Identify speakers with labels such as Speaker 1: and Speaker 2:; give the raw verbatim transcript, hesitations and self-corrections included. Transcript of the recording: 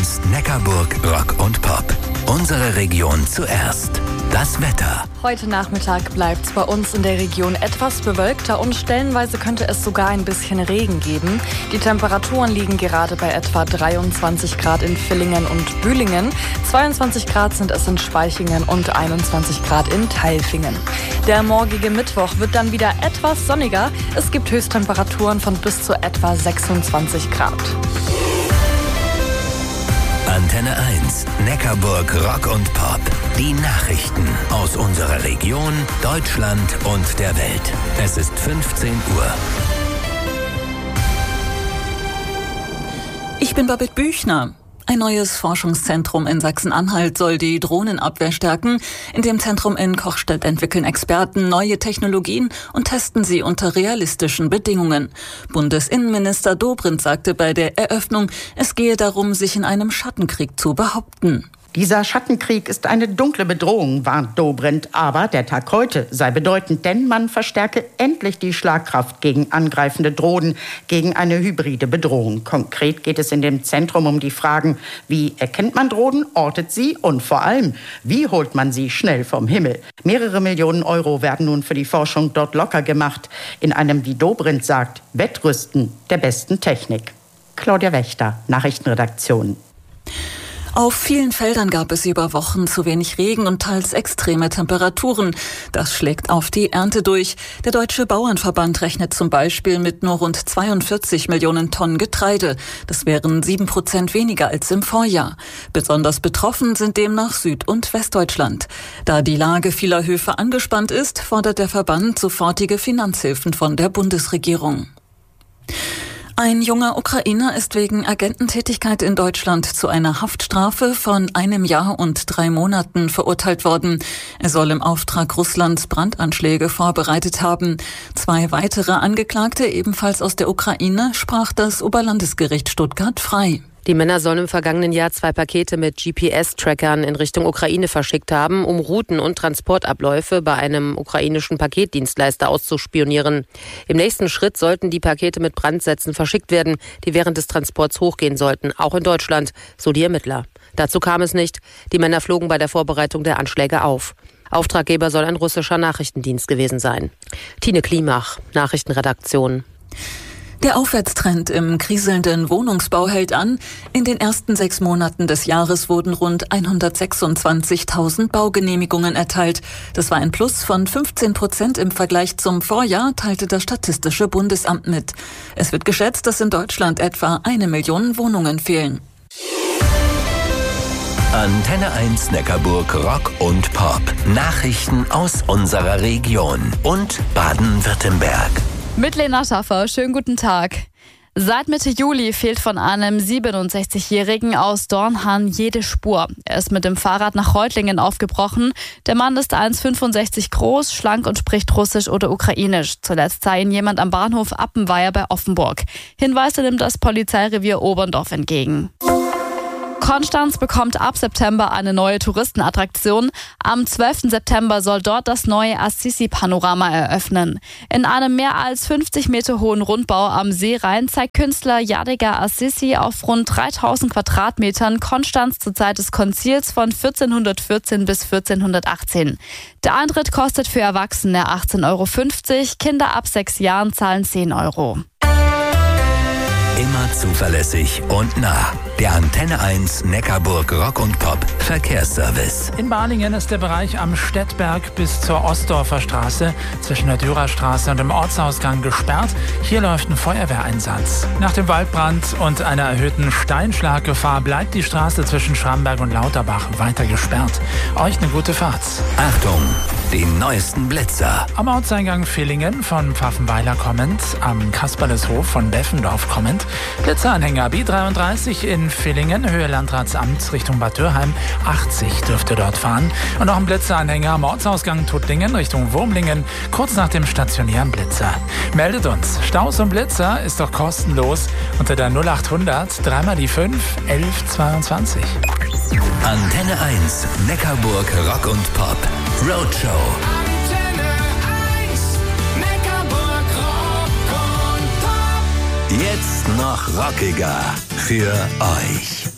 Speaker 1: eins Neckarburg Rock und Pop. Unsere Region zuerst. Das Wetter.
Speaker 2: Heute Nachmittag bleibt es bei uns in der Region etwas bewölkter und stellenweise könnte es sogar ein bisschen Regen geben. Die Temperaturen liegen gerade bei etwa dreiundzwanzig Grad in Villingen und Bühlingen, zweiundzwanzig Grad sind es in Spaichingen und einundzwanzig Grad in Tailfingen. Der morgige Mittwoch wird dann wieder etwas sonniger. Es gibt Höchsttemperaturen von bis zu etwa sechsundzwanzig Grad.
Speaker 1: Antenne eins, Neckarburg Rock und Pop. Die Nachrichten aus unserer Region, Deutschland und der Welt. Es ist fünfzehn Uhr.
Speaker 3: Ich bin Babette Büchner. Ein neues Forschungszentrum in Sachsen-Anhalt soll die Drohnenabwehr stärken. In dem Zentrum in Kochstedt entwickeln Experten neue Technologien und testen sie unter realistischen Bedingungen. Bundesinnenminister Dobrindt sagte bei der Eröffnung, es gehe darum, sich in einem Schattenkrieg zu behaupten.
Speaker 4: Dieser Schattenkrieg ist eine dunkle Bedrohung, warnt Dobrindt. Aber der Tag heute sei bedeutend, denn man verstärke endlich die Schlagkraft gegen angreifende Drohnen, gegen eine hybride Bedrohung. Konkret geht es in dem Zentrum um die Fragen, wie erkennt man Drohnen, ortet sie und vor allem, wie holt man sie schnell vom Himmel. Mehrere Millionen Euro werden nun für die Forschung dort locker gemacht, in einem, wie Dobrindt sagt, Wettrüsten der besten Technik. Claudia Wächter, Nachrichtenredaktion.
Speaker 3: Auf vielen Feldern gab es über Wochen zu wenig Regen und teils extreme Temperaturen. Das schlägt auf die Ernte durch. Der Deutsche Bauernverband rechnet zum Beispiel mit nur rund zweiundvierzig Millionen Tonnen Getreide. Das wären sieben Prozent weniger als im Vorjahr. Besonders betroffen sind demnach Süd- und Westdeutschland. Da die Lage vieler Höfe angespannt ist, fordert der Verband sofortige Finanzhilfen von der Bundesregierung. Ein junger Ukrainer ist wegen Agententätigkeit in Deutschland zu einer Haftstrafe von einem Jahr und drei Monaten verurteilt worden. Er soll im Auftrag Russlands Brandanschläge vorbereitet haben. Zwei weitere Angeklagte, ebenfalls aus der Ukraine, sprach das Oberlandesgericht Stuttgart frei.
Speaker 5: Die Männer sollen im vergangenen Jahr zwei Pakete mit G P S-Trackern in Richtung Ukraine verschickt haben, um Routen und Transportabläufe bei einem ukrainischen Paketdienstleister auszuspionieren. Im nächsten Schritt sollten die Pakete mit Brandsätzen verschickt werden, die während des Transports hochgehen sollten, auch in Deutschland, so die Ermittler. Dazu kam es nicht. Die Männer flogen bei der Vorbereitung der Anschläge auf. Auftraggeber soll ein russischer Nachrichtendienst gewesen sein. Tine Klimach, Nachrichtenredaktion.
Speaker 3: Der Aufwärtstrend im kriselnden Wohnungsbau hält an. In den ersten sechs Monaten des Jahres wurden rund hundertsechsundzwanzigtausend Baugenehmigungen erteilt. Das war ein Plus von fünfzehn Prozent im Vergleich zum Vorjahr, teilte das Statistische Bundesamt mit. Es wird geschätzt, dass in Deutschland etwa eine Million Wohnungen fehlen.
Speaker 1: Antenne eins Neckarburg Rock und Pop. Nachrichten aus unserer Region und Baden-Württemberg.
Speaker 2: Mit Lena Schaffer, schönen guten Tag. Seit Mitte Juli fehlt von einem siebenundsechzigjährigen aus Dornhahn jede Spur. Er ist mit dem Fahrrad nach Reutlingen aufgebrochen. Der Mann ist eins Komma fünfundsechzig groß, schlank und spricht Russisch oder Ukrainisch. Zuletzt sah ihn jemand am Bahnhof Appenweier bei Offenburg. Hinweise nimmt das Polizeirevier Oberndorf entgegen. Konstanz bekommt ab September eine neue Touristenattraktion. Am zwölften September soll dort das neue Assisi-Panorama eröffnen. In einem mehr als fünfzig Meter hohen Rundbau am Seerhein zeigt Künstler Jadiga Assisi auf rund dreitausend Quadratmetern Konstanz zur Zeit des Konzils von vierzehnhundertvierzehn bis vierzehnhundertachtzehn. Der Eintritt kostet für Erwachsene achtzehn Euro fünfzig, Kinder ab sechs Jahren zahlen zehn Euro.
Speaker 1: Immer zuverlässig und nah. Der Antenne eins Neckarburg Rock und Pop Verkehrsservice.
Speaker 6: In Balingen ist der Bereich am Stettberg bis zur Ostdorfer Straße zwischen der Dürerstraße und dem Ortsausgang gesperrt. Hier läuft ein Feuerwehreinsatz. Nach dem Waldbrand und einer erhöhten Steinschlaggefahr bleibt die Straße zwischen Schramberg und Lauterbach weiter gesperrt. Euch eine gute Fahrt.
Speaker 1: Achtung, die neuesten Blitzer.
Speaker 6: Am Ortseingang Villingen von Pfaffenweiler kommend, am Kasperleshof von Deffendorf kommend. Blitzeranhänger B dreiunddreißig in Villingen, Höhe Landratsamt Richtung Bad Dürheim, achtzig dürfte dort fahren. Und noch ein Blitzeranhänger am Ortsausgang Tuttlingen Richtung Wurmlingen, kurz nach dem stationären Blitzer. Meldet uns. Staus und Blitzer ist doch kostenlos unter der null achthundert drei mal die fünf elf zweiundzwanzig.
Speaker 1: Antenne eins Neckarburg Rock und Pop Roadshow.
Speaker 7: Antenne eins Neckarburg Rock und Pop.
Speaker 1: Jetzt noch rockiger für euch.